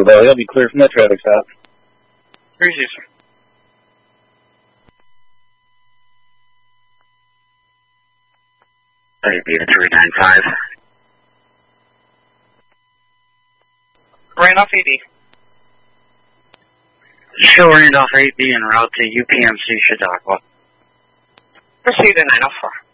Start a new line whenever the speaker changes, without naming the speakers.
Blue Valley, I'll be clear from that traffic stop.
Appreciate you, sir.
AB395.
Randolph AD.
Show Randolph AB en route to UPMC Chautauqua.
Proceed to 904.